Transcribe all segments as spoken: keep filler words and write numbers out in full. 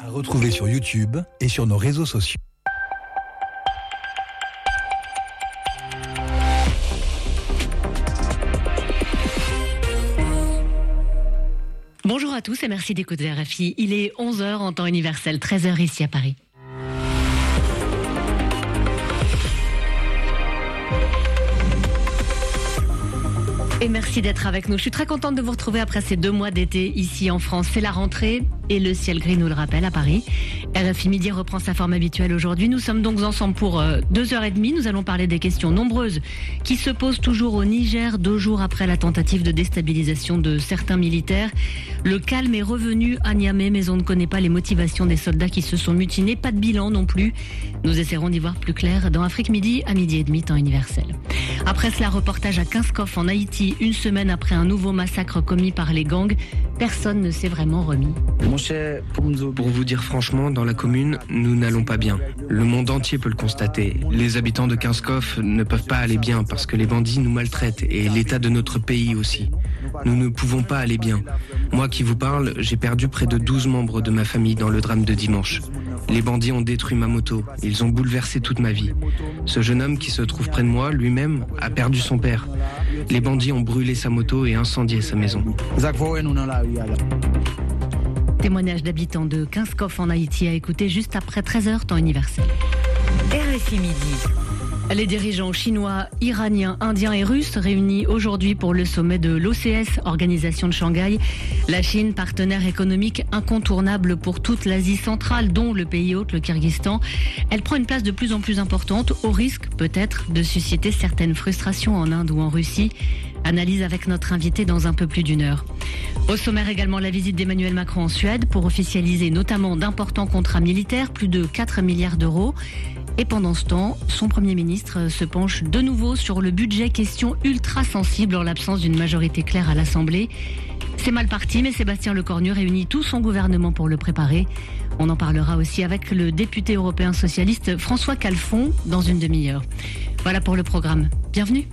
À retrouver sur YouTube et sur nos réseaux sociaux. Bonjour à tous et merci d'écouter R F I. Il est onze heures en temps universel, treize heures ici à Paris. Et merci d'être avec nous. Je suis très contente de vous retrouver après ces deux mois d'été ici en France. C'est la rentrée et le ciel gris nous le rappelle à Paris. R F I Midi reprend sa forme habituelle aujourd'hui. Nous sommes donc ensemble pour euh, deux heures et demie. Nous allons parler des questions nombreuses qui se posent toujours au Niger, deux jours après la tentative de déstabilisation de certains militaires. Le calme est revenu à Niamey, mais on ne connaît pas les motivations des soldats qui se sont mutinés. Pas de bilan non plus. Nous essaierons d'y voir plus clair dans Afrique Midi à midi et demi, temps universel. Après cela, reportage à Kinskov en Haïti. Une semaine après un nouveau massacre commis par les gangs, personne ne s'est vraiment remis. Mon cher, pour vous dire franchement, dans la commune, nous n'allons pas bien. Le monde entier peut le constater. Les habitants de Kinskov ne peuvent pas aller bien parce que les bandits nous maltraitent et l'état de notre pays aussi. Nous ne pouvons pas aller bien. Moi qui vous parle, j'ai perdu près de douze membres de ma famille dans le drame de dimanche. Les bandits ont détruit ma moto. Ils ont bouleversé toute ma vie. Ce jeune homme qui se trouve près de moi, lui-même, a perdu son père. Les bandits ont brûlé sa moto et incendié sa maison. Témoignage d'habitants de Kinskov en Haïti à écouter juste après treize heures, temps universel. R F I Midi. Les dirigeants chinois, iraniens, indiens et russes réunis aujourd'hui pour le sommet de l'O C S, Organisation de Shanghai. La Chine, partenaire économique incontournable pour toute l'Asie centrale, dont le pays hôte, le Kyrgyzstan. Elle prend une place de plus en plus importante, au risque peut-être de susciter certaines frustrations en Inde ou en Russie. Analyse avec notre invité dans un peu plus d'une heure. Au sommaire également la visite d'Emmanuel Macron en Suède pour officialiser notamment d'importants contrats militaires, plus de quatre milliards d'euros. Et pendant ce temps, son Premier ministre se penche de nouveau sur le budget, question ultra sensible en l'absence d'une majorité claire à l'Assemblée. C'est mal parti, mais Sébastien Lecornu réunit tout son gouvernement pour le préparer. On en parlera aussi avec le député européen socialiste François Calfon dans une demi-heure. Voilà pour le programme. Bienvenue.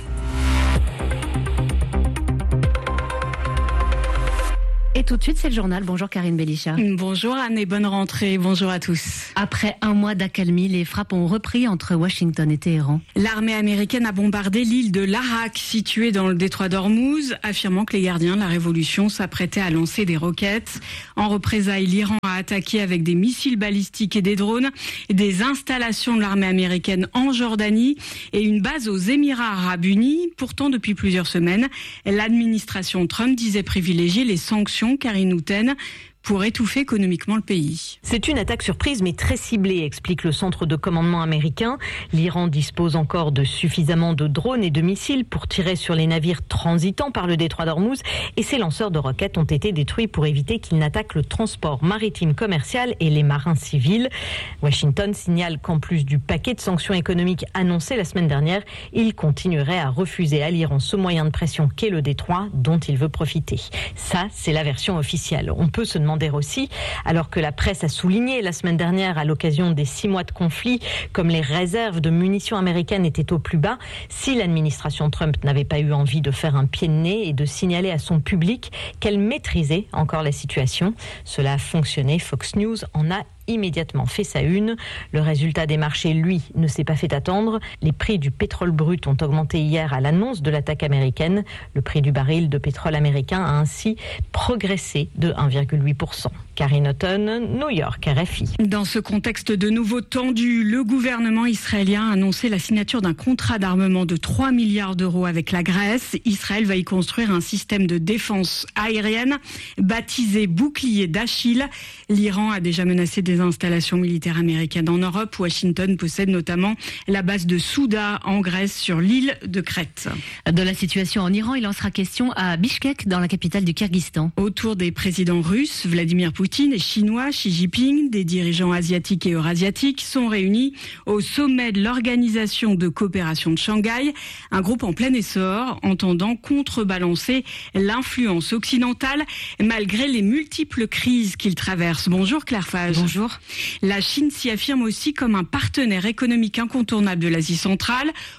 Et tout de suite, c'est le journal. Bonjour Karine Belisha. Bonjour Anne et bonne rentrée. Bonjour à tous. Après un mois d'accalmie, les frappes ont repris entre Washington et Téhéran. L'armée américaine a bombardé l'île de l'Arak, située dans le détroit d'Ormuz, affirmant que les gardiens de la révolution s'apprêtaient à lancer des roquettes. En représailles, l'Iran a attaqué avec des missiles balistiques et des drones des installations de l'armée américaine en Jordanie et une base aux Émirats arabes unis. Pourtant, depuis plusieurs semaines, l'administration Trump disait privilégier les sanctions. Karine Houten, pour étouffer économiquement le pays. C'est une attaque surprise mais très ciblée, explique le centre de commandement américain. L'Iran dispose encore de suffisamment de drones et de missiles pour tirer sur les navires transitant par le détroit d'Ormuz et ces lanceurs de roquettes ont été détruits pour éviter qu'ils n'attaquent le transport maritime commercial et les marins civils. Washington signale qu'en plus du paquet de sanctions économiques annoncé la semaine dernière, il continuerait à refuser à l'Iran ce moyen de pression qu'est le détroit dont il veut profiter. Ça, c'est la version officielle. On peut se demander aussi, alors que la presse a souligné la semaine dernière à l'occasion des six mois de conflit, comme les réserves de munitions américaines étaient au plus bas, si l'administration Trump n'avait pas eu envie de faire un pied de nez et de signaler à son public qu'elle maîtrisait encore la situation. Cela a fonctionné, Fox News en a immédiatement fait sa une. Le résultat des marchés, lui, ne s'est pas fait attendre. Les prix du pétrole brut ont augmenté hier à l'annonce de l'attaque américaine. Le prix du baril de pétrole américain a ainsi progressé de un virgule huit pour cent. Karine Houten, New York, R F I. Dans ce contexte de nouveau tendu, le gouvernement israélien a annoncé la signature d'un contrat d'armement de trois milliards d'euros avec la Grèce. Israël va y construire un système de défense aérienne baptisé bouclier d'Achille. L'Iran a déjà menacé des installations militaires américaines en Europe. Washington possède notamment la base de Souda en Grèce sur l'île de Crète. De la situation en Iran, il en sera question à Bishkek, dans la capitale du Kyrgyzstan. Autour des présidents russes, Vladimir Poutine, et chinois, Xi Jinping, des dirigeants asiatiques et eurasiatiques sont réunis au sommet de l'Organisation de coopération de Shanghai, un groupe en plein essor entendant contrebalancer l'influence occidentale malgré les multiples crises qu'il traverse. Bonjour Claire Fage. Bonjour. La Chine s'y affirme aussi comme un partenaire économique incontournable de l'Asie centrale,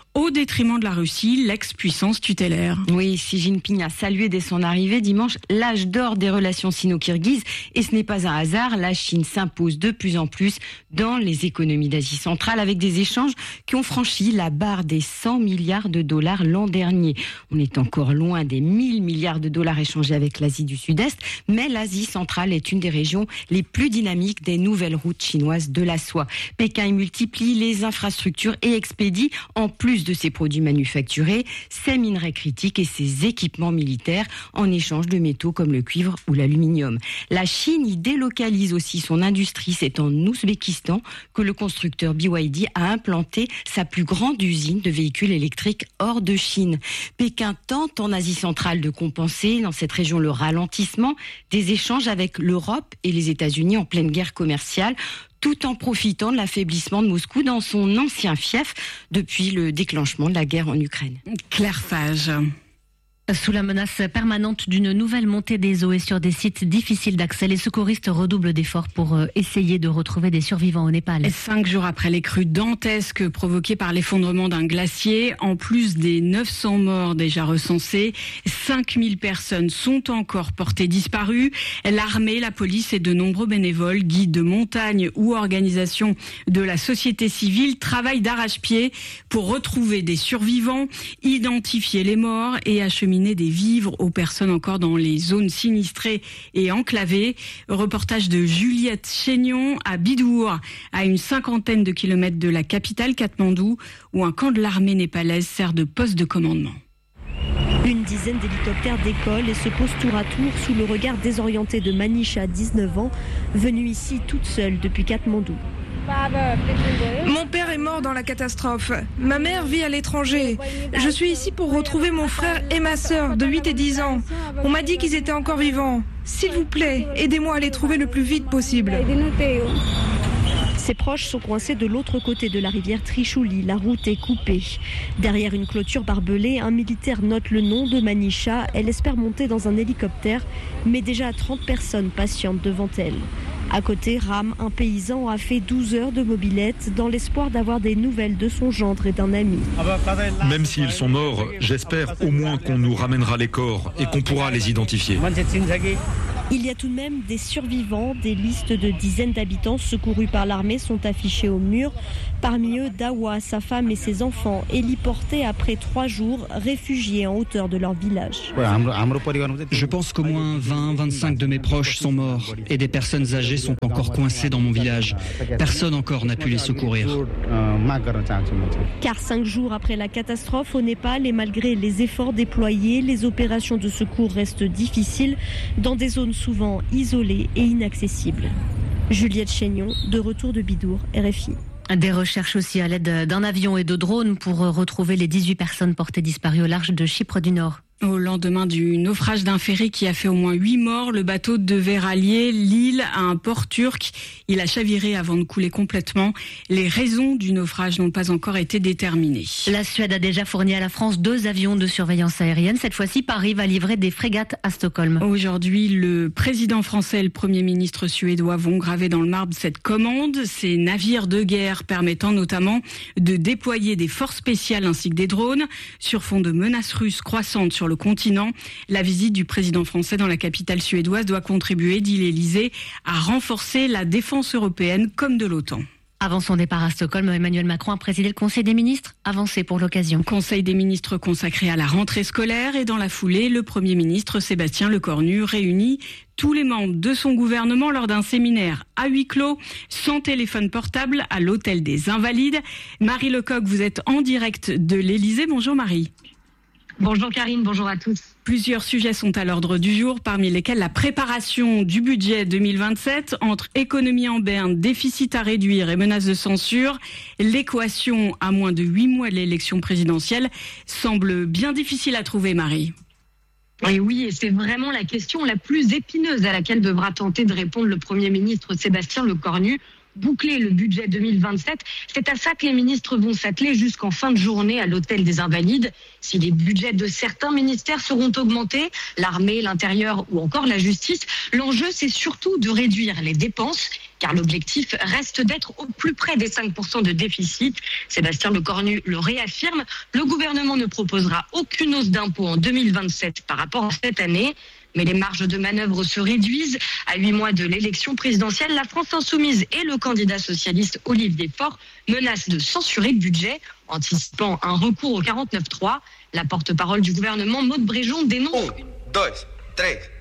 au détriment de la Russie, l'ex-puissance tutélaire. Oui, Xi Jinping a salué dès son arrivée dimanche l'âge d'or des relations sino-kirghizes et ce n'est pas un hasard, la Chine s'impose de plus en plus dans les économies d'Asie centrale avec des échanges qui ont franchi la barre des cent milliards de dollars l'an dernier. On est encore loin des mille milliards de dollars échangés avec l'Asie du Sud-Est, mais l'Asie centrale est une des régions les plus dynamiques des nouvelles routes chinoises de la soie. Pékin y multiplie les infrastructures et expédie, en plus de ses produits manufacturés, ses minerais critiques et ses équipements militaires en échange de métaux comme le cuivre ou l'aluminium. La Chine y délocalise aussi son industrie. C'est en Ouzbékistan que le constructeur B Y D a implanté sa plus grande usine de véhicules électriques hors de Chine. Pékin tente en Asie centrale de compenser dans cette région le ralentissement des échanges avec l'Europe et les États-Unis en pleine guerre commerciale, tout en profitant de l'affaiblissement de Moscou dans son ancien fief depuis le déclenchement de la guerre en Ukraine. Claire Fage. Sous la menace permanente d'une nouvelle montée des eaux et sur des sites difficiles d'accès, les secouristes redoublent d'efforts pour essayer de retrouver des survivants au Népal. Cinq jours après les crues dantesques provoquées par l'effondrement d'un glacier, en plus des neuf cents morts déjà recensés, cinq mille personnes sont encore portées disparues. L'armée, la police et de nombreux bénévoles, guides de montagne ou organisations de la société civile travaillent d'arrache-pied pour retrouver des survivants, identifier les morts et acheminer des vivres aux personnes encore dans les zones sinistrées et enclavées. Reportage de Juliette Chénion à Bidour, à une cinquantaine de kilomètres de la capitale Katmandou, où un camp de l'armée népalaise sert de poste de commandement. Une dizaine d'hélicoptères décollent et se posent tour à tour sous le regard désorienté de Manisha, dix-neuf ans, venue ici toute seule depuis Katmandou. Mon père est mort dans la catastrophe. Ma mère vit à l'étranger. Je suis ici pour retrouver mon frère et ma sœur de huit et dix ans. On m'a dit qu'ils étaient encore vivants. S'il vous plaît, aidez-moi à les trouver le plus vite possible. Ses proches sont coincés de l'autre côté de la rivière Trichouli. La route est coupée. Derrière une clôture barbelée, un militaire note le nom de Manisha. Elle espère monter dans un hélicoptère, mais déjà trente personnes patientent devant elle. À côté, Ram, un paysan, a fait douze heures de mobilette dans l'espoir d'avoir des nouvelles de son gendre et d'un ami. Même s'ils sont morts, j'espère au moins qu'on nous ramènera les corps et qu'on pourra les identifier. Il y a tout de même des survivants. Des listes de dizaines d'habitants secourus par l'armée sont affichées au mur. Parmi eux, Dawa, sa femme et ses enfants, héliportés après trois jours, réfugiés en hauteur de leur village. Je pense qu'au moins vingt à vingt-cinq de mes proches sont morts et des personnes âgées sont encore coincées dans mon village. Personne encore n'a pu les secourir. Car cinq jours après la catastrophe au Népal et malgré les efforts déployés, les opérations de secours restent difficiles dans des zones souvent isolées et inaccessibles. Juliette Chénion, de retour de Bidour, R F I. Des recherches aussi à l'aide d'un avion et de drones pour retrouver les dix-huit personnes portées disparues au large de Chypre du Nord. Au lendemain du naufrage d'un ferry qui a fait au moins huit morts, le bateau devait rallier l'île à un port turc. Il a chaviré avant de couler complètement. Les raisons du naufrage n'ont pas encore été déterminées. La Suède a déjà fourni à la France deux avions de surveillance aérienne. Cette fois-ci, Paris va livrer des frégates à Stockholm. Aujourd'hui, le président français et le Premier ministre suédois vont graver dans le marbre cette commande. Ces navires de guerre permettant notamment de déployer des forces spéciales ainsi que des drones sur fond de menaces russes croissantes sur le continent. La visite du président français dans la capitale suédoise doit contribuer, dit l'Élysée, à renforcer la défense européenne comme de l'OTAN. Avant son départ à Stockholm, Emmanuel Macron a présidé le Conseil des ministres, avancé pour l'occasion. Conseil des ministres consacré à la rentrée scolaire et dans la foulée, le Premier ministre Sébastien Lecornu réunit tous les membres de son gouvernement lors d'un séminaire à huis clos, sans téléphone portable, à l'hôtel des Invalides. Marie Lecoq, vous êtes en direct de l'Élysée. Bonjour Marie. Bonjour Karine, bonjour à tous. Plusieurs sujets sont à l'ordre du jour, parmi lesquels la préparation du budget deux mille vingt-sept. Entre économie en berne, déficit à réduire et menaces de censure, l'équation à moins de huit mois de l'élection présidentielle semble bien difficile à trouver, Marie. Et oui, et c'est vraiment la question la plus épineuse à laquelle devra tenter de répondre le Premier ministre Sébastien Lecornu. Boucler le budget deux mille vingt-sept, c'est à ça que les ministres vont s'atteler jusqu'en fin de journée à l'hôtel des Invalides. Si les budgets de certains ministères seront augmentés, l'armée, l'intérieur ou encore la justice, l'enjeu c'est surtout de réduire les dépenses car l'objectif reste d'être au plus près des cinq pour cent de déficit. Sébastien Lecornu le réaffirme, le gouvernement ne proposera aucune hausse d'impôts en deux mille vingt-sept par rapport à cette année. Mais les marges de manœuvre se réduisent. À huit mois de l'élection présidentielle, la France Insoumise et le candidat socialiste Olivier Faure menacent de censurer le budget, anticipant un recours au quarante-neuf trois. La porte-parole du gouvernement, Maud Bréjon, dénonce... Un, deux, trois.